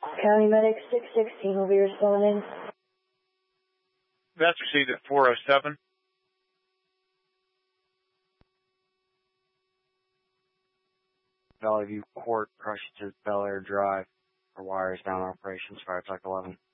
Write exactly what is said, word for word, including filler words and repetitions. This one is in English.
County Medic six sixteen will be responding. That's received at four oh seven. Valley View Court crushed to Bel Air Drive for wires down operations, fire tech eleven.